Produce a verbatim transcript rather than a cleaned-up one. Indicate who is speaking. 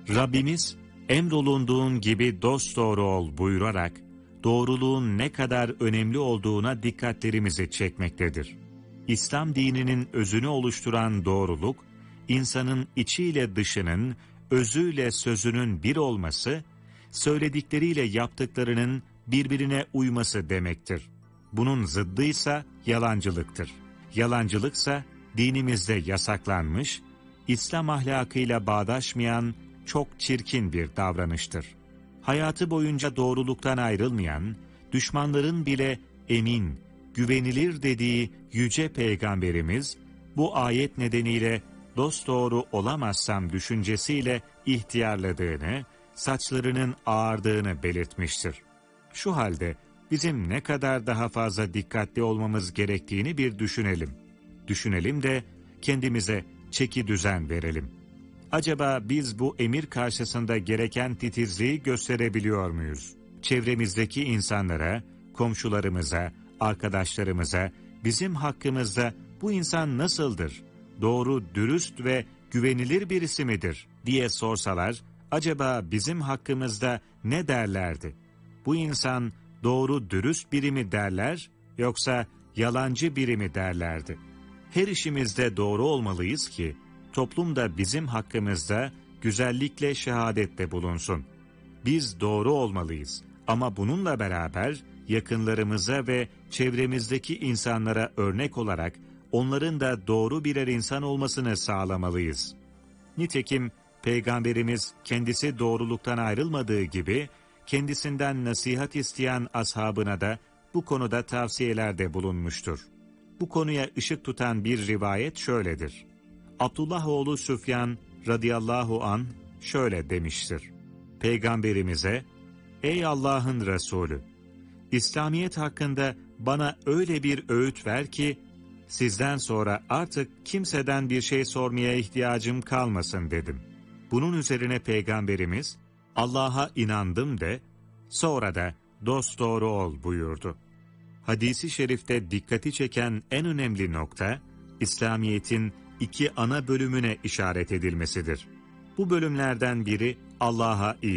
Speaker 1: Rabbimiz, emrolunduğun gibi dosdoğru ol buyurarak, doğruluğun ne kadar önemli olduğuna dikkatlerimizi çekmektedir. İslam dininin özünü oluşturan doğruluk, insanın içiyle dışının, özüyle sözünün bir olması, söyledikleriyle yaptıklarının birbirine uyması demektir. Bunun zıddıysa yalancılıktır. Yalancılıksa dinimizde yasaklanmış, İslam ahlakıyla bağdaşmayan çok çirkin bir davranıştır. Hayatı boyunca doğruluktan ayrılmayan, düşmanların bile emin, güvenilir dediği yüce peygamberimiz, bu ayet nedeniyle dosdoğru olamazsam düşüncesiyle ihtiyarladığını, saçlarının ağardığını belirtmiştir. Şu halde bizim ne kadar daha fazla dikkatli olmamız gerektiğini bir düşünelim. Düşünelim de kendimize çeki düzen verelim. Acaba biz bu emir karşısında gereken titizliği gösterebiliyor muyuz? Çevremizdeki insanlara, komşularımıza, arkadaşlarımıza, bizim hakkımızda bu insan nasıldır? Doğru, dürüst ve güvenilir birisi midir diye sorsalar, acaba bizim hakkımızda ne derlerdi? Bu insan doğru, dürüst biri mi derler, yoksa yalancı biri mi derlerdi? Her işimizde doğru olmalıyız ki, toplum da bizim hakkımızda güzellikle şehadette bulunsun. Biz doğru olmalıyız ama bununla beraber yakınlarımıza ve çevremizdeki insanlara örnek olarak onların da doğru birer insan olmasını sağlamalıyız. Nitekim Peygamberimiz kendisi doğruluktan ayrılmadığı gibi kendisinden nasihat isteyen ashabına da bu konuda tavsiyelerde bulunmuştur. Bu konuya ışık tutan bir rivayet şöyledir. Abdullah oğlu Süfyan radıyallahu an şöyle demiştir. Peygamberimize, ey Allah'ın Resulü, İslamiyet hakkında bana öyle bir öğüt ver ki, sizden sonra artık kimseden bir şey sormaya ihtiyacım kalmasın dedim. Bunun üzerine Peygamberimiz, Allah'a inandım de, sonra da dosdoğru ol buyurdu. Hadis-i şerifte dikkati çeken en önemli nokta, İslamiyet'in iki ana bölümüne işaret edilmesidir. Bu bölümlerden biri Allah'a